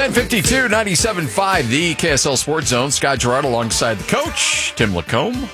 952, 97.5, the KSL Sports Zone. Scott Gerard alongside the coach, Tim Lacombe.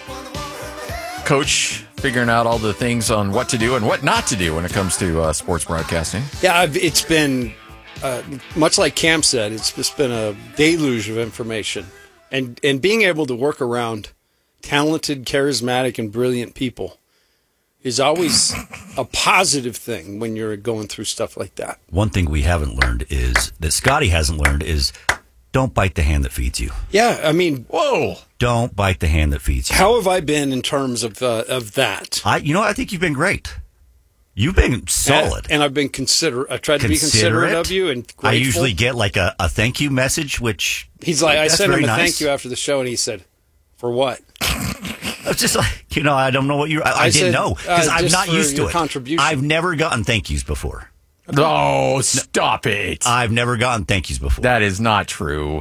Coach figuring out all the things on what to do and what not to do when it comes to sports broadcasting. Yeah, it's been, much like Cam said, it's just been a deluge of information. And being able to work around talented, charismatic, and brilliant people is always a positive thing when you're going through stuff like that. One thing we haven't learned is, that Scotty hasn't learned, is don't bite the hand that feeds you. Yeah, I mean... Whoa! Don't bite the hand that feeds you. How have I been in terms of that? I think you've been great. You've been solid. And I've been considerate. I tried to be considerate of you and grateful. I usually get like a thank you message, which... He's like, I sent him a nice. thank you after the show, and he said, for what? I was just like, I don't know what you... I didn't know, because I'm not used to it. Contribution. I've never gotten thank yous before. Oh, stop it. I've never gotten thank yous before. That is not true.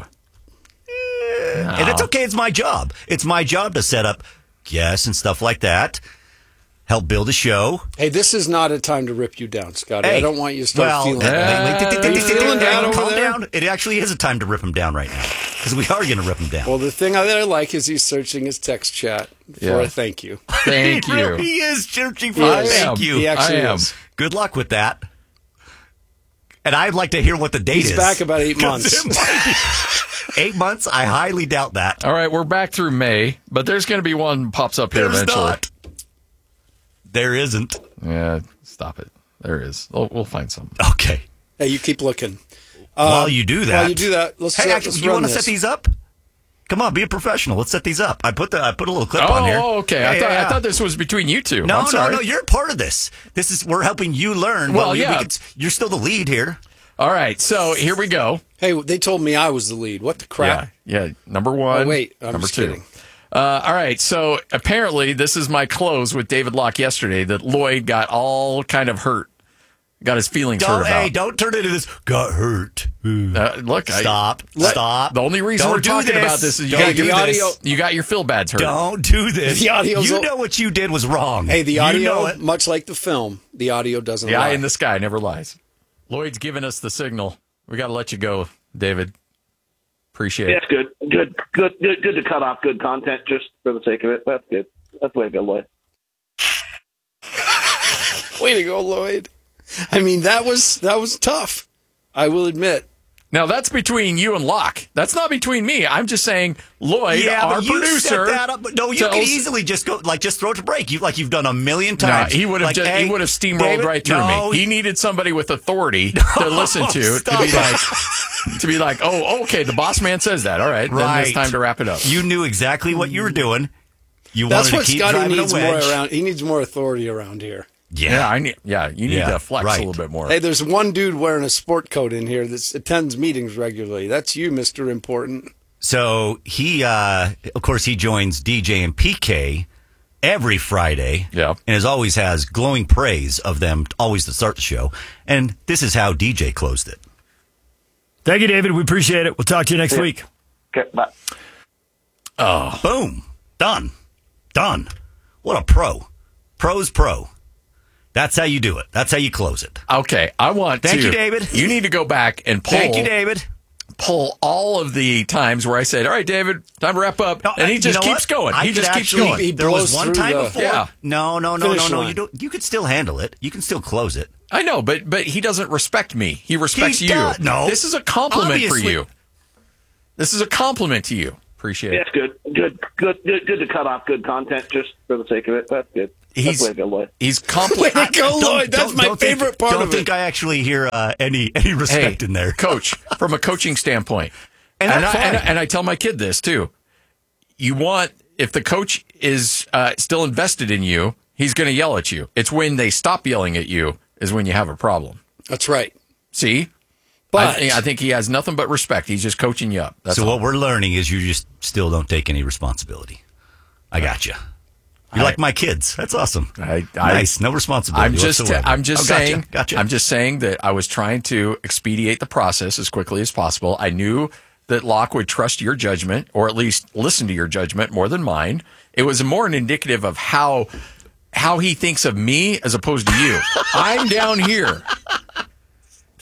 And it's okay. It's my job. It's my job to set up guests and stuff like that. Help build a show. Hey, this is not a time to rip you down, Scotty. Hey, I don't want you to start feeling Are you feeling down over calm there? down. It actually is a time to rip him down right now, because we are going to rip him down. Well, the thing that I like is he's searching his text chat for a thank you. Thank He you. really is searching for He a is. thank you. He actually I am. is. Good luck with that. And I'd like to hear what the date is. He's back about 8 months. 8 months? I highly doubt that. All right, we're back through May, but there's going to be one pops up here There's eventually. not. There isn't. Yeah, stop it. There is. We'll find some. Okay. Hey, you keep looking. While you do that, let's hey, actually, let's you run want to this. set these up? Come on, be a professional. Let's set these up. I put a little clip on here. Oh, okay. Yeah, I thought this was between you two. No, I'm sorry. no, you're a part of this. We're helping you learn. Well, yeah. You're still the lead here. All right, so here we go. Hey, they told me I was the lead. What the crap? Yeah. Number one. Oh, wait, I'm number just two. kidding. All right, so apparently this is my close with David Locke yesterday that Lloyd got all kind of hurt. Got his feelings hurt about. Hey, don't turn it into this. Got hurt. Look, Stop. Stop. The only reason Don't we're do talking this. about this is you Don't got do your this. You got your Phil Bads hurt. Don't do this. The audio's you know what you did was wrong. Hey, the You audio, know it. much like the film, the audio doesn't The lie. eye in the sky never lies. Lloyd's giving us the signal. We got to let you go, David. Appreciate it. That's good to cut off good content just for the sake of it. That's good. That's the way to go, Lloyd. Way to go, Lloyd. I mean, that was tough. I will admit. Now, that's between you and Locke. That's not between me. I'm just saying, Lloyd, our but you producer. set that up. No, you can easily just go, just throw it to break. You've done a million times. No, he would have hey, he would have steamrolled David, right through me. He needed somebody with authority to listen to be like, oh, okay, the boss man says that. All right, then it's time to wrap it up. You knew exactly what you were doing. That's wanted what to keep Scotty driving needs a more wedge. around. He needs more authority around here. You need to flex a little bit more. Hey, there's one dude wearing a sport coat in here that attends meetings regularly. That's you, Mr. Important. So he, of course, he joins DJ and PK every Friday. Yeah. And as always has glowing praise of them always to start the show. And this is how DJ closed it. Thank you, David. We appreciate it. We'll talk to you next week. Okay, bye. Oh. Boom. Done. What a pro. Pro's pro. That's how you do it. That's how you close it. Okay, I want Thank you, David. You need to go back and pull. Thank you, David. Pull all of the times where I said, "All right, David, time to wrap up," and he just keeps going. He just keeps going. There was one time before. Yeah. No. You could still handle it. You can still close it. I know, but he doesn't respect me. He respects you. No. This is a compliment for Obviously. you. This is a compliment to you. Appreciate it. That's good to cut off good content just for the sake of it. That's good. That's the way to go, Lloyd. He's compliment. Way to go, Lloyd. That's my favorite part of it. Don't think I actually hear any respect in there. Coach, from a coaching standpoint. And that's fine. And I tell my kid this, too. You want, if the coach is still invested in you, he's going to yell at you. It's when they stop yelling at you is when you have a problem. That's right. See? But I think he has nothing but respect. He's just coaching you up. That's so all. what we're learning is you just still don't take any responsibility. I got you. You're like my kids. That's awesome. Nice. No responsibility whatsoever. I'm just saying. Gotcha. I'm just saying that I was trying to expedite the process as quickly as possible. I knew that Locke would trust your judgment, or at least listen to your judgment more than mine. It was more an indicative of how he thinks of me as opposed to you. I'm down here.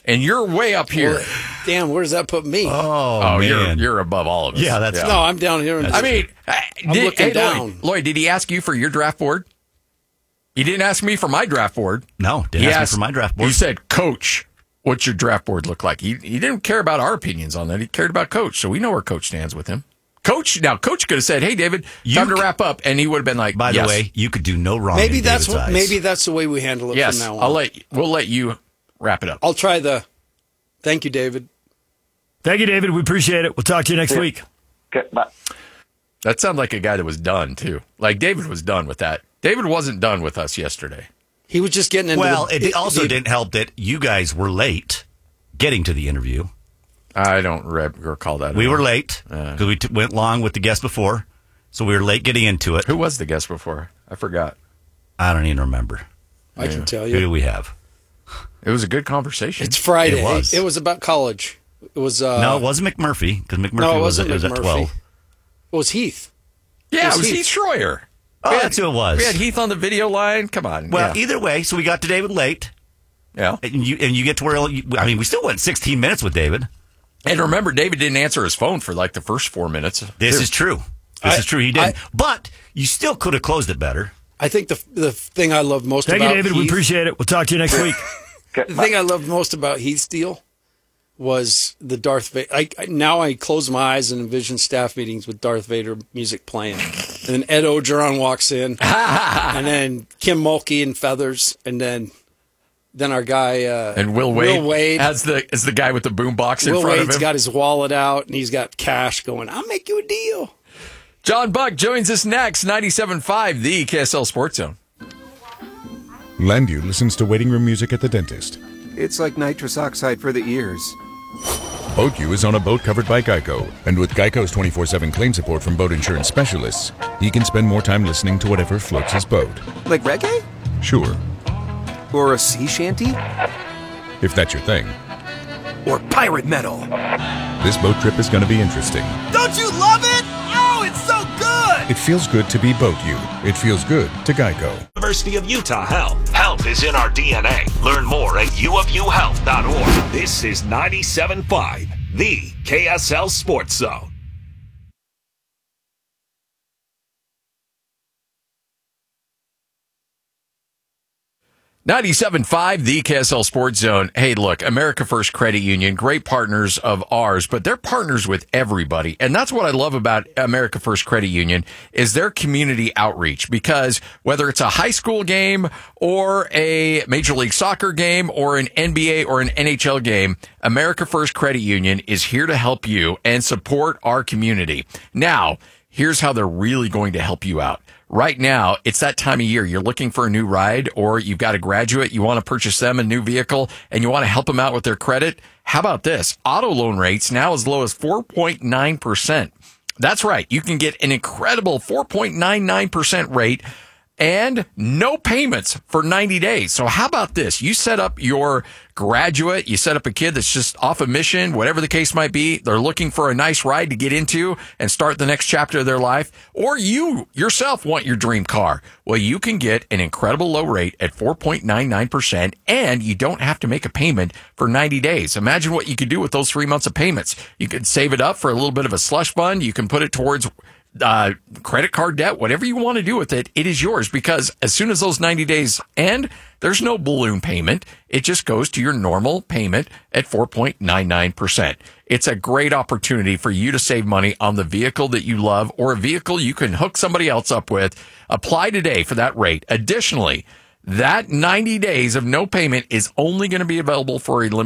And you're way up here. Well, damn, where does that put me? Oh, man. You're above all of us. Yeah, that's No, I'm down here. I mean, looking down. Lloyd, did he ask you for your draft board? He didn't ask me for my draft board. No, didn't ask me for my draft board. You said, Coach, what's your draft board look like? He didn't care about our opinions on that. He cared about Coach, so we know where Coach stands with him. Coach could have said, "Hey, David, time to wrap up," and he would have been like, By the way, you could do no wrong. Maybe in that's David's eyes. maybe that's the way we handle it yes, from now on. we'll let you wrap it up. I'll try the. Thank you, David. Thank you, David. We appreciate it. We'll talk to you next week. Okay, bye. That sounded like a guy that was done too. Like David was done with that. David wasn't done with us yesterday. He was just getting into. Well, it also didn't help that you guys were late getting to the interview. I don't recall that. We were late because we went long with the guest before, so we were late getting into it. Who was the guest before? I forgot. I don't even remember. I can tell Who do you. we have? It was a good conversation. It's Friday. It was. about college. It was. No, it wasn't McMurphy because McMurphy No, it was wasn't at McMurphy. 12. It was Heath. yeah, it was Heath. Heath Schroyer. Oh, that's who it was. We had Heath on the video line. Come on. Well, yeah. either way, so we got to David late, Yeah. and you get to where we still went 16 minutes with David. And remember, David didn't answer his phone for like the first 4 minutes. This is true. This is true. He didn't, but you still could have closed it better. I think the thing I love most Thank you, about David. Heath, We appreciate it. We'll talk to you next week. Okay, the thing I loved most about Heath's deal was the Darth Vader. Now I close my eyes and envision staff meetings with Darth Vader music playing, and then Ed Ogeron walks in, and then Kim Mulkey and feathers, and then our guy And Will Wade, as the guy with the boombox in Will front Wade's of him. got his wallet out and he's got cash going, I'll make you a deal. John Buck joins us next. 97.5, the KSL Sports Zone. Landu listens to waiting room music at the dentist. It's like nitrous oxide for the ears. BoatU is on a boat covered by Geico, and with Geico's 24/7 claim support from boat insurance specialists, he can spend more time listening to whatever floats his boat. Like reggae? Sure, Or a sea shanty? if that's your thing. Or pirate metal? This boat trip is going to be interesting. Don't you love it? Oh, it's so good! It feels good to be BoatU. It feels good to Geico. University of Utah Health. Health is in our DNA. Learn more at uofuhealth.org. This is 97.5, the KSL Sports Zone. .5, the KSL Sports Zone. Hey, look, America First Credit Union, great partners of ours, but they're partners with everybody. And that's what I love about America First Credit Union is their community outreach, because whether it's a high school game or a Major League Soccer game or an NBA or an NHL game, America First Credit Union is here to help you and support our community. Now, here's how they're really going to help you out. Right now, it's that time of year. You're looking for a new ride, or you've got a graduate, you want to purchase them a new vehicle, and you want to help them out with their credit. How about this? Auto loan rates now as low as 4.9%. That's right. You can get an incredible 4.99% rate and no payments for 90 days. So how about this? You set up your graduate, you set up a kid that's just off a mission, whatever the case might be. They're looking for a nice ride to get into and start the next chapter of their life. Or you yourself want your dream car. Well, you can get an incredible low rate at 4.99%, and you don't have to make a payment for 90 days. Imagine what you could do with those 3 months of payments. You could save it up for a little bit of a slush fund. You can put it towards credit card debt, whatever you want to do with it, it is yours, because as soon as those 90 days end, there's no balloon payment. It just goes to your normal payment at 4.99%. It's a great opportunity for you to save money on the vehicle that you love, or a vehicle you can hook somebody else up with. Apply today for that rate. Additionally, that 90 days of no payment is only going to be available for a limited